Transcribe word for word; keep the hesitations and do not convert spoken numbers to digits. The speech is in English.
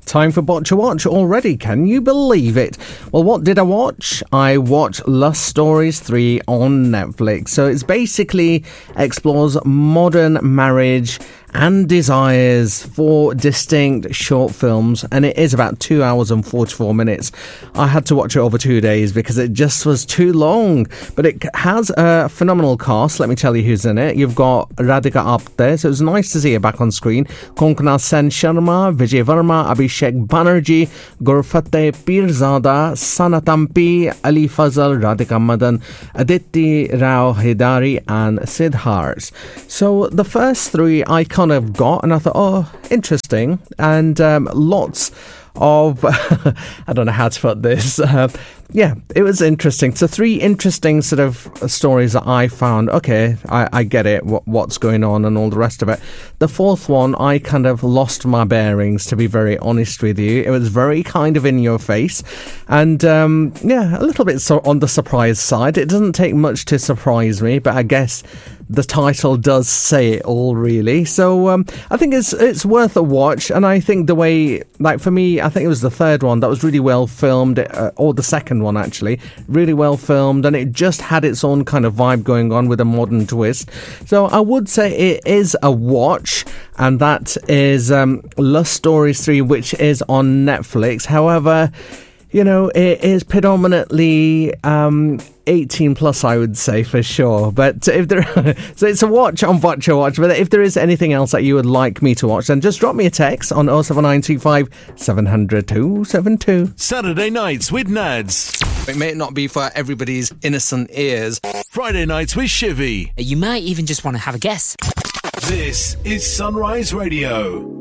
Time for Botcha Watch already, can you believe it? Well, what did I watch? I watched Lust Stories three on Netflix. So it's basically explores modern marriage and desires, four distinct short films, and it is about two hours and forty-four minutes. I had to watch it over two days because it just was too long, but it has a phenomenal cast. Let me tell you who's in it. You've got Radhika Apte, so it was nice to see her back on screen. Konkona Sen Sharma, Vijay Verma, Abhishek Banerjee, Gurfateh Pirzada, Sana Tampi, Ali Fazal, Radhika Madan, Aditi Rao Hidari, and Siddharth. So the first three I kind of got, and I thought, oh, interesting, and um, lots of I don't know how to put this. Uh, yeah, it was interesting. So three interesting sort of stories that I found. Okay, I, I get it, what, what's going on and all the rest of it. The fourth one, I kind of lost my bearings, to be very honest with you. It was very kind of in your face, and um, yeah, a little bit so on the surprise side. It doesn't take much to surprise me, but I guess the title does say it all, really. So um, I think it's it's worth a watch, and I think the way, like for me, I think it was the third one that was really well filmed, uh, or the second one actually, really well filmed, and it just had its own kind of vibe going on with a modern twist. So I would say it is a watch, and that is um, Lust Stories three, which is on Netflix. However, you know, it is predominantly um, eighteen plus, I would say, for sure. But if there, so it's a watch on Botcha Watch. But if there is anything else that you would like me to watch, then just drop me a text on oh seven nine two five seven hundred two seven two. Saturday nights with Nads. It may not be for everybody's innocent ears. Friday nights with Shivy. You might even just want to have a guess. This is Sunrise Radio.